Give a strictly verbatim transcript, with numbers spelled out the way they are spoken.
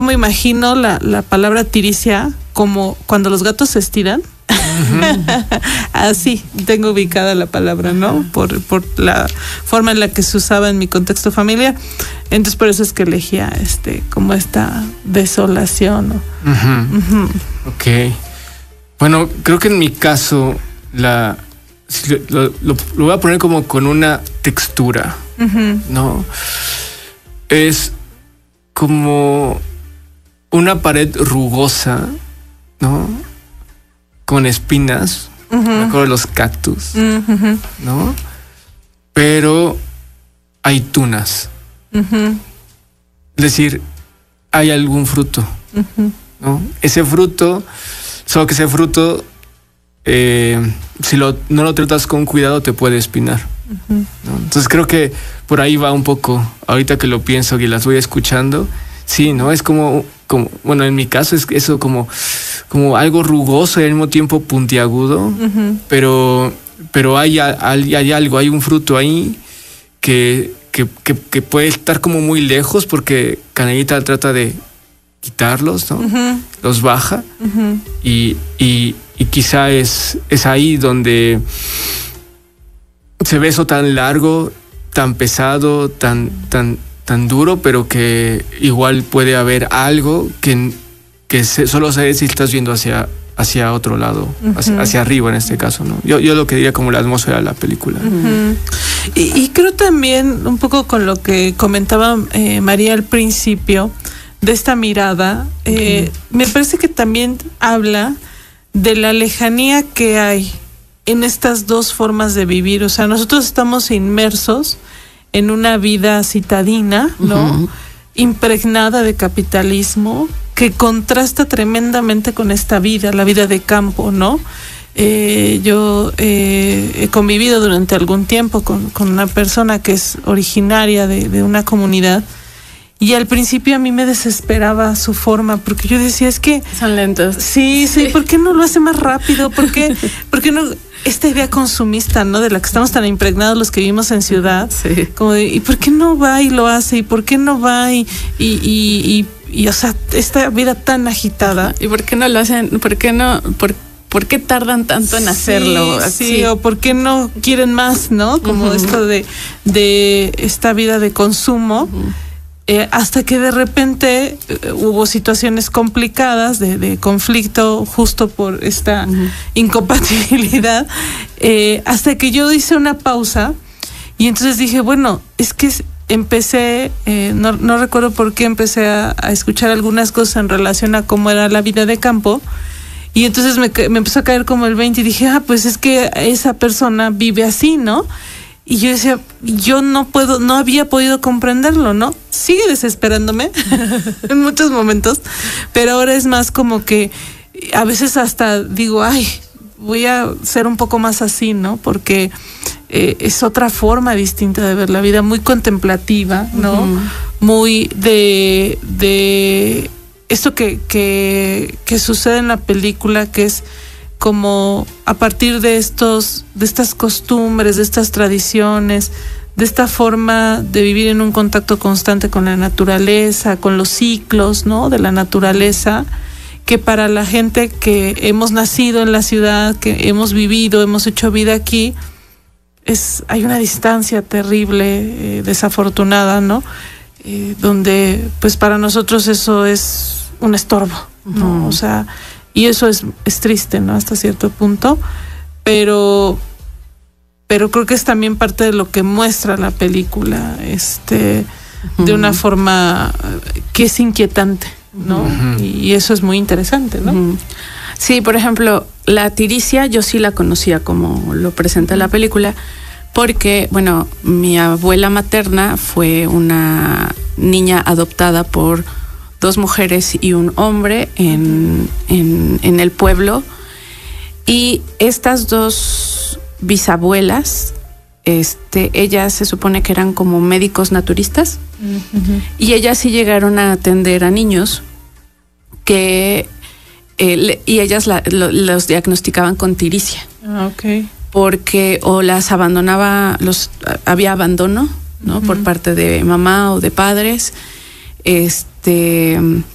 me imagino la, la palabra tiricia como cuando los gatos se estiran. Uh-huh. Así tengo ubicada la palabra, ¿no? Por, por la forma en la que se usaba en mi contexto familiar. Entonces por eso es que elegía este como esta desolación, ¿no? Uh-huh. Uh-huh. Ok. Bueno, creo que en mi caso la lo, lo, lo voy a poner como con una textura, uh-huh. ¿no? Es como una pared rugosa, ¿no? Con espinas, uh-huh. me acuerdo de los cactus, uh-huh. ¿no? Pero hay tunas. Uh-huh. Es decir, hay algún fruto, uh-huh. ¿no? Ese fruto, solo que ese fruto, eh, si lo, no lo tratas con cuidado, te puede espinar. Uh-huh. ¿no? Entonces creo que por ahí va un poco, ahorita que lo pienso y las voy escuchando, sí, ¿no? Es como, como bueno, en mi caso es eso como... como algo rugoso y al mismo tiempo puntiagudo, uh-huh. pero, pero hay, hay, hay algo, hay un fruto ahí que, que, que, que puede estar como muy lejos porque Canelita trata de quitarlos, ¿no? Uh-huh. Los baja uh-huh. y, y, y quizá es, es ahí donde se ve eso tan largo, tan pesado, tan, tan, tan duro, pero que igual puede haber algo que... que se, solo sé si estás viendo hacia, hacia otro lado, uh-huh. hacia, hacia arriba en este caso, ¿no? Yo, yo lo que diría como la atmósfera de la película. Uh-huh. Y, y creo también, un poco con lo que comentaba eh, María al principio, de esta mirada, eh, uh-huh. me parece que también habla de la lejanía que hay en estas dos formas de vivir. O sea, nosotros estamos inmersos en una vida citadina, ¿no? Uh-huh. Impregnada de capitalismo, que contrasta tremendamente con esta vida, la vida de campo, ¿no? Eh, yo eh, he convivido durante algún tiempo con, con una persona que es originaria de, de una comunidad y al principio a mí me desesperaba su forma porque yo decía, es que... Son lentos. Sí, sí, ¿por qué no lo hace más rápido? ¿Por qué, por qué no...? Esta idea consumista, ¿no? De la que estamos tan impregnados los que vivimos en ciudad. Sí. Como de, ¿y por qué no va y lo hace? ¿Y por qué no va y, y, y, y, y o sea, esta vida tan agitada? ¿Y por qué no lo hacen? ¿Por qué no? Por, ¿Por qué tardan tanto en hacerlo? Sí, sí, o por qué no quieren más, ¿no? Como uh-huh. esto de, de esta vida de consumo. Uh-huh. Eh, hasta que de repente eh, hubo situaciones complicadas de, de conflicto justo por esta uh-huh. incompatibilidad, eh, hasta que yo hice una pausa y entonces dije, bueno, es que empecé, eh, no, no recuerdo por qué empecé a, a escuchar algunas cosas en relación a cómo era la vida de campo y entonces me, me empezó a caer como el veinte y dije, ah, pues es que esa persona vive así, ¿no? Y yo decía, yo no puedo, no había podido comprenderlo, ¿no? Sigue desesperándome en muchos momentos, pero ahora es más como que a veces hasta digo, ay, voy a ser un poco más así, ¿no? Porque eh, es otra forma distinta de ver la vida, muy contemplativa, ¿no? Uh-huh. Muy de, de esto que, que, que sucede en la película, que es como a partir de estos, de estas costumbres, de estas tradiciones, de esta forma de vivir en un contacto constante con la naturaleza, con los ciclos, ¿no? De la naturaleza, que para la gente que hemos nacido en la ciudad, que hemos vivido, hemos hecho vida aquí, es, hay una distancia terrible, eh, desafortunada, ¿no? Eh, donde, pues para nosotros eso es un estorbo, ¿no? Uh-huh. O sea, y eso es, es triste, ¿no? Hasta cierto punto, pero, pero creo que es también parte de lo que muestra la película, este, uh-huh. de una forma que es inquietante, ¿no? Uh-huh. Y eso es muy interesante, ¿no? Uh-huh. Sí, por ejemplo, la tiricia yo sí la conocía como lo presenta la película, porque, bueno, mi abuela materna fue una niña adoptada por dos mujeres y un hombre en, en, en el pueblo, y estas dos bisabuelas, este, ellas se supone que eran como médicos naturistas, uh-huh. y ellas sí llegaron a atender a niños que eh, le, y ellas la, lo, los diagnosticaban con tiricia. Ah, okay. Porque o las abandonaba, los había abandono, ¿no? Uh-huh. Por parte de mamá o de padres. Este,